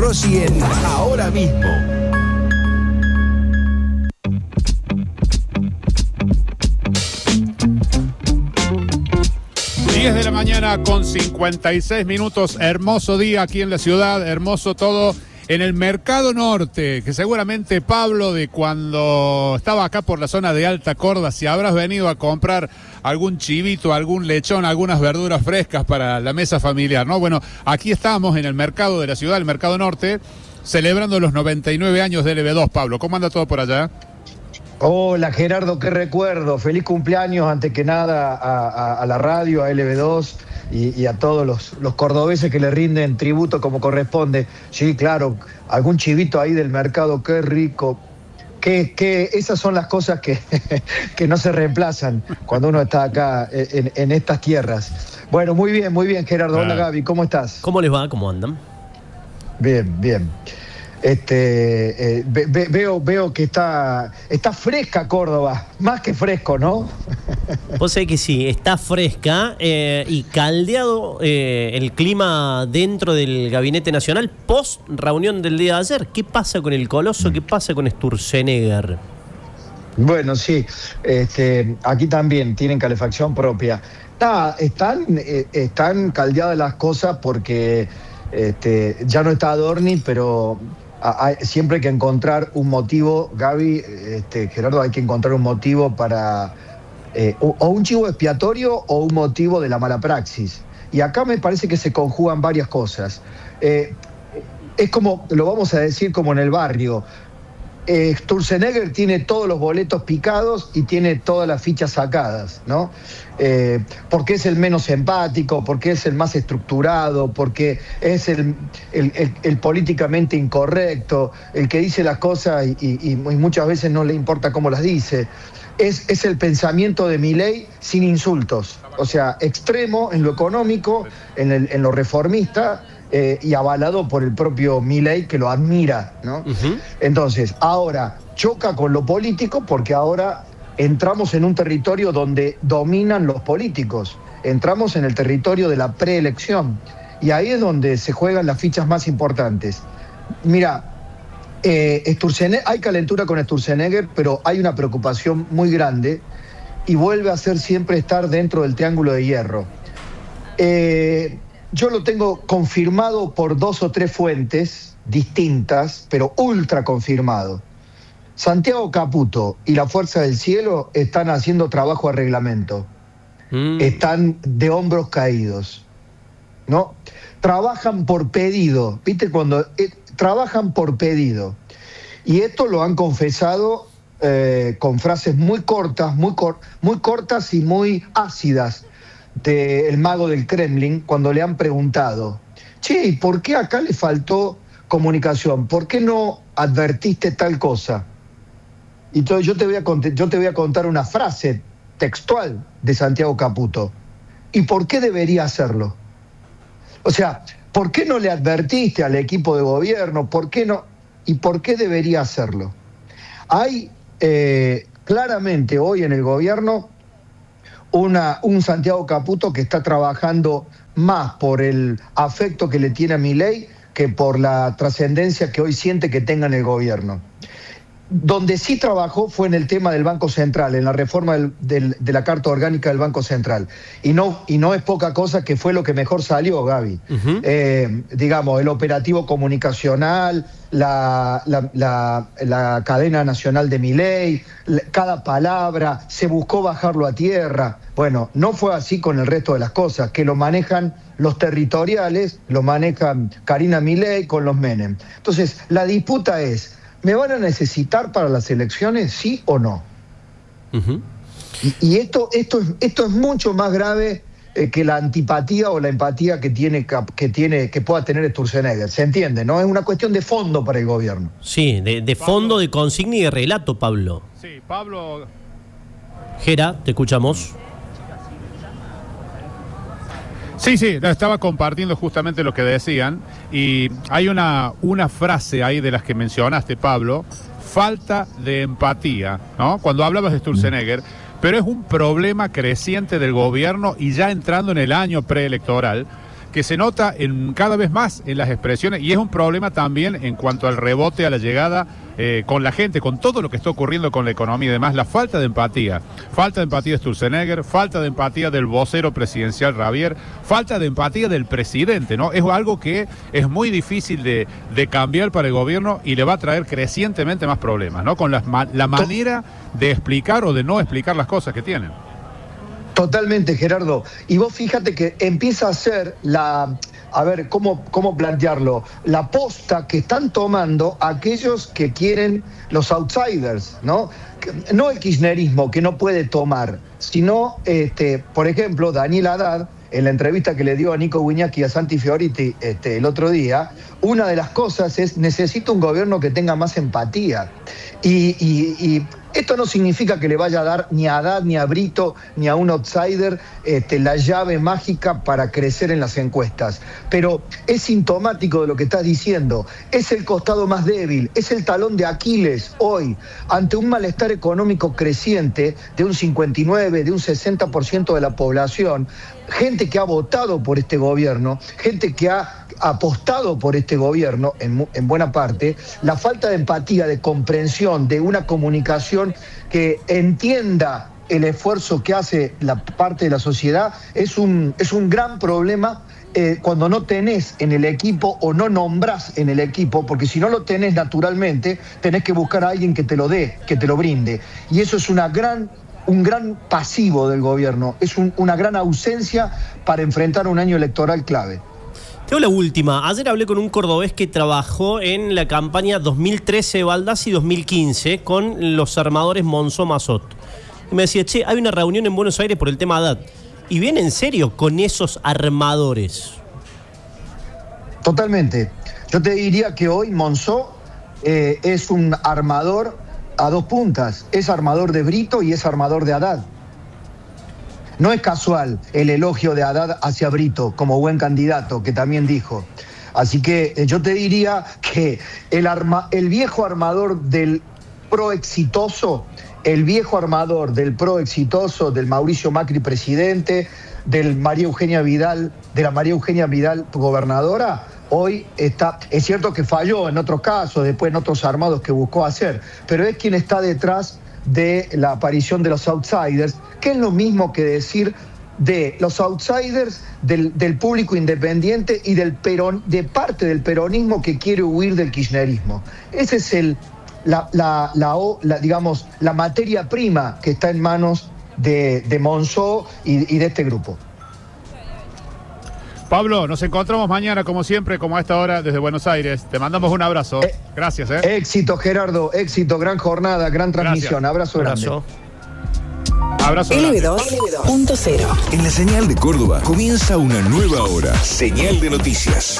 Rossi en Ahora Mismo. De la mañana con 56 minutos, hermoso día aquí en la ciudad, hermoso todo en el Mercado Norte, que seguramente Pablo, de cuando estaba acá por la zona de Alta Corda, si habrás venido a comprar algún chivito, algún lechón, algunas verduras frescas para la mesa familiar, ¿no? Bueno, aquí estamos en el mercado de la ciudad, el Mercado Norte, celebrando los 99 años de LB2. Pablo, ¿cómo anda todo por allá? Hola Gerardo, qué recuerdo, feliz cumpleaños antes que nada a la radio, a LB2 y a todos los cordobeses que le rinden tributo como corresponde. Sí, claro, algún chivito ahí del mercado, qué rico, que esas son las cosas que no se reemplazan cuando uno está acá en estas tierras. Bueno, muy bien Gerardo, hola Gaby, ¿cómo estás? ¿Cómo les va? ¿Cómo andan? Bien. Veo que está fresca Córdoba, más que fresco, ¿no? Vos sabés que sí, está fresca y caldeado el clima dentro del Gabinete Nacional post reunión del día de ayer. ¿Qué pasa con el Coloso? ¿Qué pasa con Sturzenegger? Bueno, sí, aquí también tienen calefacción propia. Están caldeadas las cosas porque ya no está Adorni, pero siempre hay que encontrar un motivo, Gaby, Gerardo, hay que encontrar un motivo para o un chivo expiatorio o un motivo de la mala praxis. Y acá me parece que se conjugan varias cosas. Es como, lo vamos a decir como en el barrio, Sturzenegger tiene todos los boletos picados y tiene todas las fichas sacadas, ¿no? Porque es el menos empático, porque es el más estructurado, porque es el políticamente incorrecto, el que dice las cosas y muchas veces no le importa cómo las dice. Es el pensamiento de Milei sin insultos, o sea, extremo en lo económico, en lo reformista, y avalado por el propio Milei, que lo admira, ¿no? Uh-huh. Entonces, ahora choca con lo político porque ahora entramos en un territorio donde dominan los políticos, entramos en el territorio de la preelección y ahí es donde se juegan las fichas más importantes. Mira, hay calentura con Sturzenegger, pero hay una preocupación muy grande y vuelve a ser siempre estar dentro del triángulo de hierro. Yo lo tengo confirmado por 2 o 3 fuentes distintas, pero ultra confirmado. Santiago Caputo y la Fuerza del Cielo están haciendo trabajo a reglamento. Están de hombros caídos, ¿no? Trabajan por pedido, ¿viste? Trabajan por pedido. Y esto lo han confesado con frases muy cortas y muy ácidas del mago del Kremlin cuando le han preguntado: che, ¿por qué acá le faltó comunicación? ¿Por qué no advertiste tal cosa? Y entonces yo te voy a contar una frase textual de Santiago Caputo. ¿Y por qué debería hacerlo? O sea, ¿por qué no le advertiste al equipo de gobierno? ¿Por qué no? ¿Y por qué debería hacerlo? Hay claramente hoy en el gobierno un Santiago Caputo que está trabajando más por el afecto que le tiene a Milei que por la trascendencia que hoy siente que tenga en el gobierno. Donde sí trabajó fue en el tema del Banco Central, en la reforma de la Carta Orgánica del Banco Central. Y no es poca cosa, que fue lo que mejor salió, Gaby. Uh-huh. Digamos, el operativo comunicacional, la cadena nacional de Milei, cada palabra, se buscó bajarlo a tierra. Bueno, no fue así con el resto de las cosas, que lo manejan los territoriales, lo manejan Karina Milei con los Menem. Entonces, la disputa es: ¿me van a necesitar para las elecciones, sí o no? Uh-huh. Y esto es mucho más grave que la antipatía o la empatía que pueda tener Sturzenegger. ¿Se entiende, no? Es una cuestión de fondo para el gobierno. Sí, de fondo, de consigna y de relato, Pablo. Sí, Pablo. Gera, te escuchamos. Sí, estaba compartiendo justamente lo que decían y hay una frase ahí de las que mencionaste, Pablo: falta de empatía, ¿no? Cuando hablabas de Sturzenegger, pero es un problema creciente del gobierno y ya entrando en el año preelectoral, que se nota cada vez más en las expresiones, y es un problema también en cuanto al rebote, a la llegada con la gente, con todo lo que está ocurriendo con la economía y demás, la falta de empatía de Sturzenegger, falta de empatía del vocero presidencial Ravier, falta de empatía del presidente, ¿no? Es algo que es muy difícil de cambiar para el gobierno y le va a traer crecientemente más problemas, ¿no? Con la manera de explicar o de no explicar las cosas que tienen. Totalmente, Gerardo. Y vos fíjate que empieza a ser a ver, ¿cómo plantearlo? La posta que están tomando aquellos que quieren los outsiders, ¿no? No el kirchnerismo, que no puede tomar, sino, por ejemplo, Daniel Haddad, en la entrevista que le dio a Nico Guiñaki y a Santi Fioriti el otro día, una de las cosas es: necesito un gobierno que tenga más empatía. Y esto no significa que le vaya a dar ni a Haddad, ni a Brito, ni a un outsider la llave mágica para crecer en las encuestas. Pero es sintomático de lo que estás diciendo. Es el costado más débil, es el talón de Aquiles hoy, ante un malestar económico creciente de un 59%, de un 60% de la población. Gente que ha votado por este gobierno, gente que ha apostado por este gobierno en buena parte. La falta de empatía, de comprensión, de una comunicación que entienda el esfuerzo que hace la parte de la sociedad es un gran problema cuando no tenés en el equipo o no nombrás en el equipo, porque si no lo tenés naturalmente, tenés que buscar a alguien que te lo dé, que te lo brinde. Y eso es un gran pasivo del gobierno, es una gran ausencia para enfrentar un año electoral clave. Tengo la última. Ayer hablé con un cordobés que trabajó en la campaña 2013 de Baldassi y 2015 con los armadores Monzó Mazot. Y me decía, che, hay una reunión en Buenos Aires por el tema Haddad. ¿Y viene en serio con esos armadores? Totalmente. Yo te diría que hoy Monzó es un armador a dos puntas. Es armador de Brito y es armador de Haddad. No es casual el elogio de Haddad hacia Brito como buen candidato, que también dijo. Así que yo te diría que el viejo armador del pro exitoso, del Mauricio Macri presidente, de la María Eugenia Vidal gobernadora, hoy está. Es cierto que falló en otros casos, después en otros armados que buscó hacer, pero es quien está detrás de la aparición de los outsiders, que es lo mismo que decir de los outsiders del público independiente y de parte del peronismo que quiere huir del kirchnerismo. Ese es digamos, la materia prima que está en manos de Monzó y de este grupo. Pablo, nos encontramos mañana, como siempre, como a esta hora, desde Buenos Aires. Te mandamos un abrazo. Gracias. Éxito, Gerardo. Éxito, gran jornada, gran transmisión. Abrazo grande. Abrazo. LB2.0. En la señal de Córdoba comienza una nueva hora. Señal de noticias.